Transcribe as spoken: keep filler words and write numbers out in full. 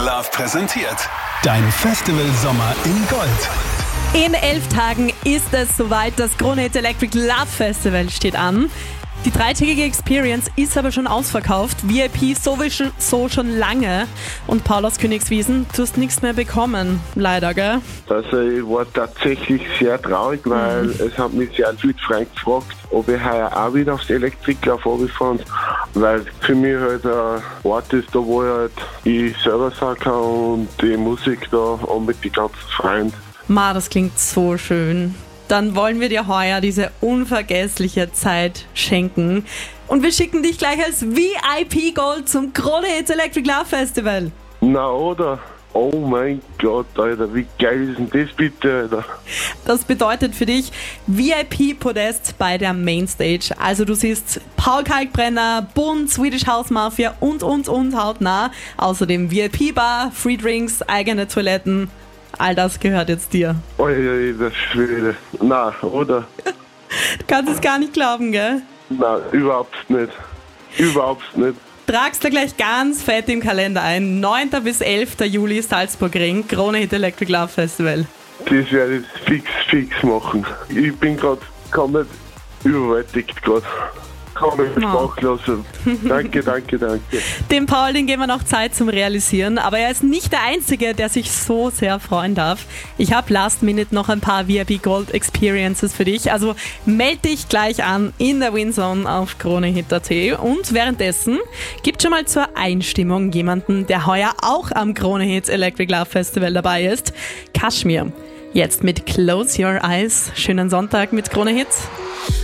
Love präsentiert. Dein Festival Sommer in Gold. In elf Tagen ist es soweit. Das Krone-Hit Electric Love Festival steht an. Die dreitägige Experience ist aber schon ausverkauft. V I P sowieso so schon lange. Und Paul aus Königswiesen, du hast nichts mehr bekommen. Leider, gell? Also ich war tatsächlich sehr traurig, weil mhm. es hat mich sehr viele Freunde gefragt, ob ich heuer auch wieder aufs Electric Love runterfahren, weil für mich halt ein Ort ist, da wo ich halt ich selber sein kann und die Musik da und mit den ganzen Freunden. Ma, das klingt so schön. Dann wollen wir dir heuer diese unvergessliche Zeit schenken. Und wir schicken dich gleich als V I P Gold zum Krone-Hit Electric Love Festival. Na oder? Oh mein Gott, Alter, wie geil ist denn das bitte, Alter? Das bedeutet für dich V I P-Podest bei der Mainstage. Also du siehst Paul Kalkbrenner, Bund, Swedish House Mafia und, und, und hautnah. Außerdem V I P-Bar, Free Drinks, eigene Toiletten. All das gehört jetzt dir. Ui, das Schwede. Na, oder? Du kannst es gar nicht glauben, gell? Na, überhaupt nicht. Überhaupt nicht. Tragst du gleich ganz fett im Kalender ein. neunten bis elften Juli Salzburgring, Krone-Hit Electric Love Festival. Das werde ich fix, fix machen. Ich bin gerade komplett überwältigt gerade. Komplett sprachlos. Danke, danke, danke. Dem Paul, den geben wir noch Zeit zum Realisieren, aber er ist nicht der Einzige, der sich so sehr freuen darf. Ich habe last minute noch ein paar V I P Gold Experiences für dich, also melde dich gleich an in der Winzone auf kronehit punkt at und währenddessen gibt schon mal zur Einstimmung jemanden, der heuer auch am Krone-Hit Electric Love Festival dabei ist. Kashmir. Jetzt mit Close Your Eyes. Schönen Sonntag mit Krone-Hit.